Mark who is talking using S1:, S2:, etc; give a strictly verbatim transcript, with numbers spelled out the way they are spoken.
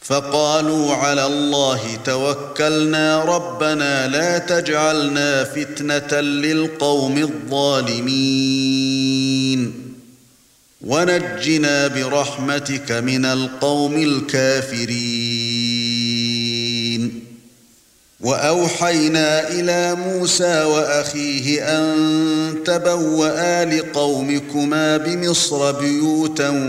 S1: فقالوا على الله توكلنا ربنا لا تجعلنا فتنة للقوم الظالمين ونجنا برحمتك من القوم الكافرين وأوحينا إلى موسى وأخيه أن تبوآ لقومكما بمصر بيوتا